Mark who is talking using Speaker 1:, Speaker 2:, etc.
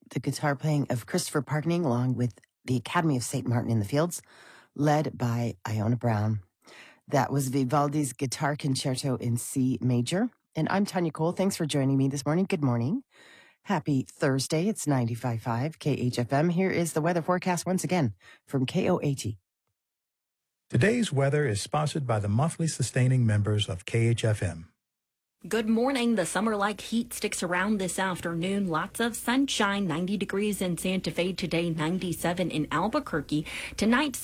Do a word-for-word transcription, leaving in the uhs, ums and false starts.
Speaker 1: the guitar playing of Christopher Parkening along with the Academy of Saint Martin in the Fields, led by Iona Brown. That was Vivaldi's Guitar Concerto in C Major. And I'm Tanya Cole. Thanks for joining me this morning. Good morning. Happy Thursday. It's ninety-five point five K H F M. Here is the weather forecast once again from K O A T.
Speaker 2: Today's weather is sponsored by the monthly sustaining members of K H F M.
Speaker 3: Good morning. The summer-like heat sticks around this afternoon. Lots of sunshine, ninety degrees in Santa Fe today, ninety-seven in Albuquerque. Tonight,